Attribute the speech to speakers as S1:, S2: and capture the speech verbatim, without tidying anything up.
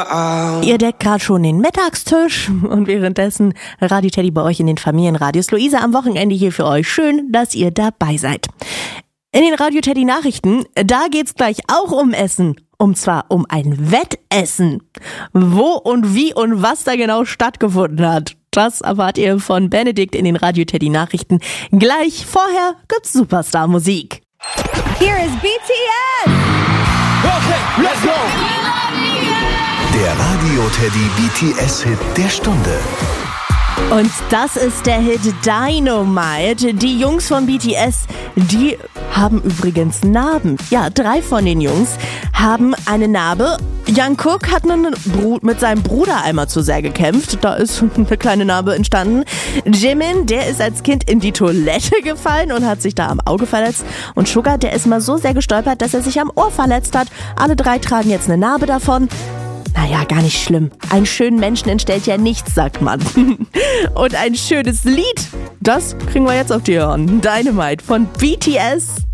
S1: Ihr deckt gerade schon den Mittagstisch und währenddessen Radio Teddy bei euch in den Familienradios. Luisa am Wochenende hier für euch. Schön, dass ihr dabei seid. In den Radio Teddy Nachrichten, da geht's gleich auch um Essen. Und zwar um ein Wettessen. Wo und wie und was da genau stattgefunden hat, das erfahrt ihr von Benedikt in den Radio Teddy Nachrichten. Gleich vorher gibt's Superstar-Musik.
S2: Here is B T S!
S3: Okay, let's go!
S4: Der Radio Teddy B T S-Hit der Stunde.
S1: Und das ist der Hit Dynamite. Die Jungs von B T S, die haben übrigens Narben. Ja, drei von den Jungs haben eine Narbe. Jungkook hat mit seinem Bruder einmal zu sehr gekämpft. Da ist eine kleine Narbe entstanden. Jimin, der ist als Kind in die Toilette gefallen und hat sich da am Auge verletzt. Und Suga, der ist mal so sehr gestolpert, dass er sich am Ohr verletzt hat. Alle drei tragen jetzt eine Narbe davon. Naja, gar nicht schlimm. Einen schönen Menschen entstellt ja nichts, sagt man. Und ein schönes Lied, das kriegen wir jetzt auf die Ohren. Dynamite von B T S.